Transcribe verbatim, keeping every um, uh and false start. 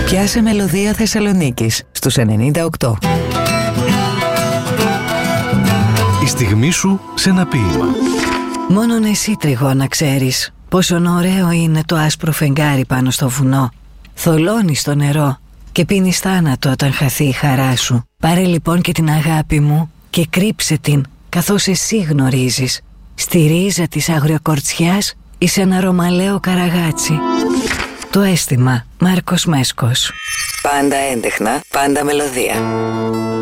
Πιάσε μελωδία Θεσσαλονίκης στους ενενήντα οκτώ. Η στιγμή σου σε ένα ποίημα. Μόνον εσύ, τριγώνα, ξέρεις πόσο ωραίο είναι το άσπρο φεγγάρι πάνω στο βουνό. Θολώνει στο νερό και πίνεις θάνατο όταν χαθεί η χαρά σου. Πάρε λοιπόν και την αγάπη μου και κρύψε την, καθώς εσύ γνωρίζεις. Στη ρίζα της αγριοκορτσιάς είσαι ένα ρωμαλαίο καραγάτσι. Το αίσθημα, Μάρκος Μέσκος. Πάντα έντεχνα, πάντα μελωδία.